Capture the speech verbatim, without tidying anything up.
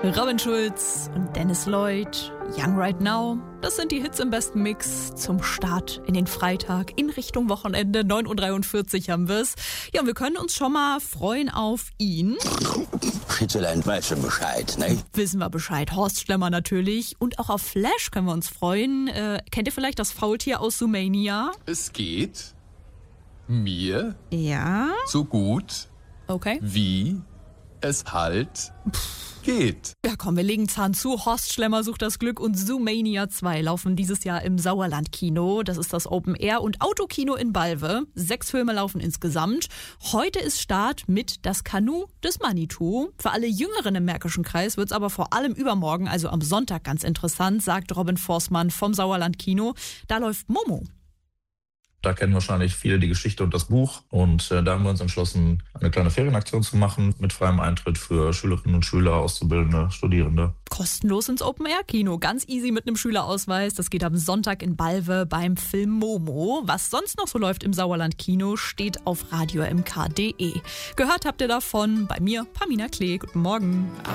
Robin Schulz und Dennis Lloyd, Young Right Now. Das sind die Hits im besten Mix zum Start in den Freitag in Richtung Wochenende. neun Uhr dreiundvierzig haben wir es. Ja, und wir können uns schon mal freuen auf ihn. Switzerland weiß schon Bescheid, ne? Wissen wir Bescheid. Horst Schlemmer natürlich. Und auch auf Flash können wir uns freuen. Äh, kennt ihr vielleicht das Faultier aus Zoomania? Es geht mir Ja. so gut, Okay. wie es halt geht. Ja komm, wir legen Zahn zu. Horst Schlemmer sucht das Glück und Zoomania zwei laufen dieses Jahr im Sauerland-Kino. Das ist das Open-Air- und Autokino in Balve. Sechs Filme laufen insgesamt. Heute ist Start mit Das Kanu des Manitou. Für alle Jüngeren im Märkischen Kreis wird's aber vor allem übermorgen, also am Sonntag, ganz interessant, sagt Robin Forssmann vom Sauerland-Kino. Da läuft Momo. Da kennen wahrscheinlich viele die Geschichte und das Buch. Und äh, da haben wir uns entschlossen, eine kleine Ferienaktion zu machen mit freiem Eintritt für Schülerinnen und Schüler, Auszubildende, Studierende. Kostenlos ins Open-Air-Kino. Ganz easy mit einem Schülerausweis. Das geht am Sonntag in Balve beim Film Momo. Was sonst noch so läuft im Sauerland-Kino, steht auf radio m k punkt d e. Gehört habt ihr davon bei mir, Pamina Klee. Guten Morgen.